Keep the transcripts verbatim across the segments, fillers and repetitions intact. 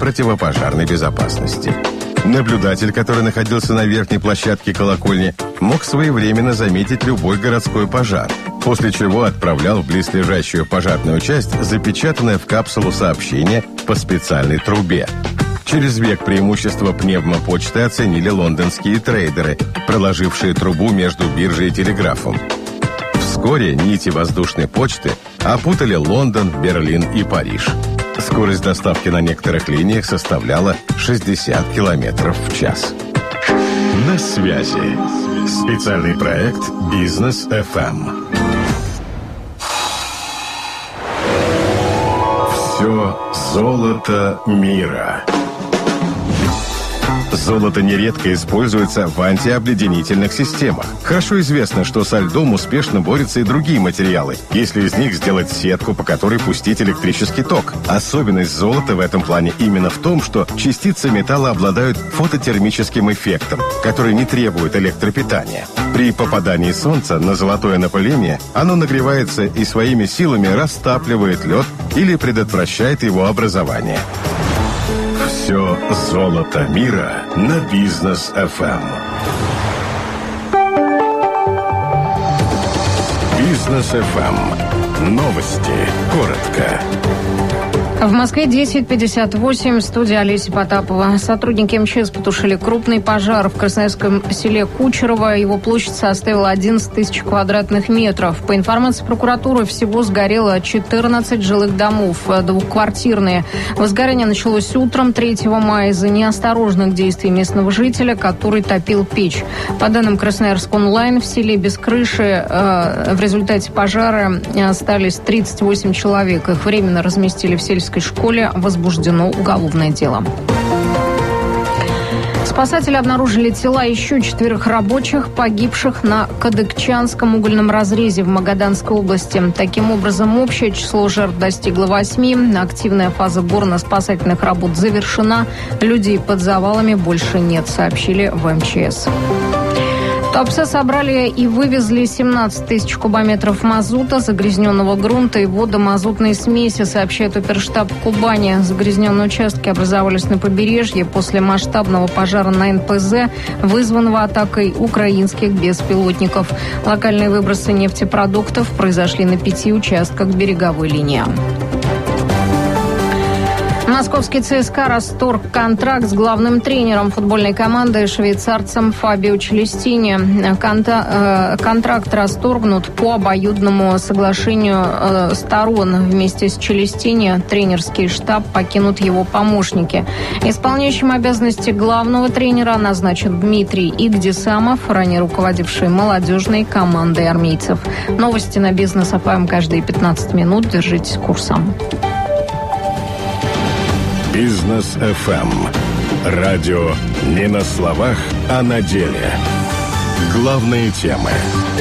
противопожарной безопасности. Наблюдатель, который находился на верхней площадке колокольни, мог своевременно заметить любой городской пожар, после чего отправлял в близлежащую пожарную часть запечатанное в капсулу сообщение по специальной трубе. Через век преимущество пневмопочты оценили лондонские трейдеры, проложившие трубу между биржей и телеграфом. Вскоре нити воздушной почты опутали Лондон, Берлин и Париж. Скорость доставки на некоторых линиях составляла шестьдесят километров в час. На связи. Специальный проект «Бизнес эф эм». Все золото мира. Золото нередко используется в антиобледенительных системах. Хорошо известно, что со льдом успешно борются и другие материалы, если из них сделать сетку, по которой пустить электрический ток. Особенность золота в этом плане именно в том, что частицы металла обладают фототермическим эффектом, который не требует электропитания. При попадании солнца на золотое напыление оно нагревается и своими силами растапливает лед или предотвращает его образование. Все золото мира на Бизнес эф эм. Бизнес эф эм. Новости. Коротко. В Москве десять пятьдесят восемь, студия Олеся Потапова. Сотрудники эм че эс потушили крупный пожар в красноярском селе Кучерово. Его площадь составила одиннадцать тысяч квадратных метров. По информации прокуратуры, всего сгорело четырнадцать жилых домов, двухквартирные. Возгорание началось утром третьего мая из-за неосторожных действий местного жителя, который топил печь. По данным Красноярск онлайн, в селе без крыши э, в результате пожара остались тридцать восемь человек. Их временно разместили в сельской школе, возбуждено уголовное дело. Спасатели обнаружили тела еще четверых рабочих, погибших на Кадыкчанском угольном разрезе в Магаданской области. Таким образом, общее число жертв достигло восьми. Активная фаза горно-спасательных работ завершена. Людей под завалами больше нет, сообщили в эм че эс. Туапсе собрали и вывезли семнадцать тысяч кубометров мазута, загрязненного грунта и водомазутной смеси, сообщает оперштаб Кубани. Загрязненные участки образовались на побережье после масштабного пожара на эн пэ зэ, вызванного атакой украинских беспилотников. Локальные выбросы нефтепродуктов произошли на пяти участках береговой линии. Московский ЦСКА расторг контракт с главным тренером футбольной команды, швейцарцем Фабио Челестини. Конта- э, контракт расторгнут по обоюдному соглашению э, сторон. Вместе с Челестини тренерский штаб покинут его помощники. Исполняющим обязанности главного тренера назначен Дмитрий Игдисамов, ранее руководивший молодежной командой армейцев. Новости на Бизнес эф эм каждые пятнадцать минут. Держитесь курсом. Бизнес эф эм. Радио не на словах, а на деле. Главные темы.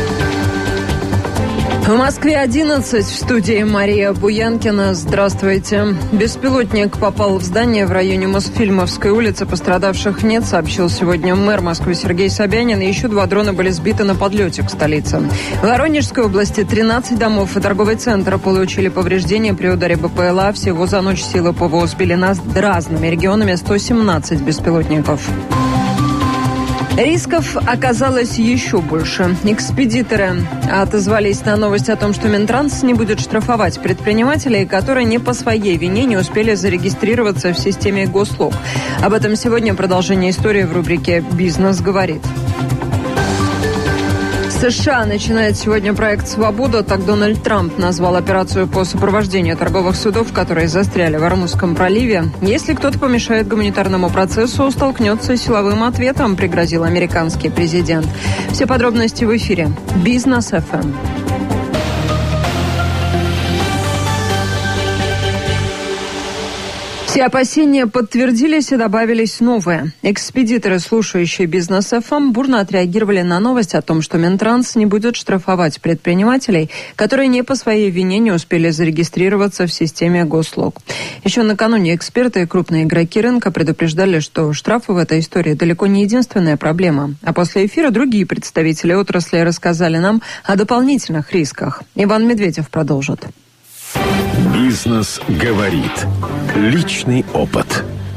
В Москве одиннадцать, в студии Мария Буянкина. Здравствуйте. Беспилотник попал в здание в районе Мосфильмовской улицы. Пострадавших нет, сообщил сегодня мэр Москвы Сергей Собянин. И еще два дрона были сбиты на подлете к столице. В Воронежской области тринадцать домов и торговый центр получили повреждения при ударе бэ пэ эл а. Всего за ночь силы ПВО сбили над разными регионами сто семнадцать беспилотников. Рисков оказалось еще больше. Экспедиторы отозвались на новость о том, что Минтранс не будет штрафовать предпринимателей, которые не по своей вине не успели зарегистрироваться в системе Госслуг. Об этом сегодня продолжение истории в рубрике «Бизнес говорит». США начинает сегодня проект «Свобода». Так Дональд Трамп назвал операцию по сопровождению торговых судов, которые застряли в Ормузском проливе. Если кто-то помешает гуманитарному процессу, столкнется с силовым ответом, пригрозил американский президент. Все подробности в эфире. Бизнес эф эм. Все опасения подтвердились и добавились новые. Экспедиторы, слушающие Бизнес эф эм, бурно отреагировали на новость о том, что Минтранс не будет штрафовать предпринимателей, которые не по своей вине не успели зарегистрироваться в системе Госслуг. Еще накануне эксперты и крупные игроки рынка предупреждали, что штрафы в этой истории далеко не единственная проблема. А после эфира другие представители отрасли рассказали нам о дополнительных рисках. Иван Медведев продолжит. Бизнес говорит. Личный опыт.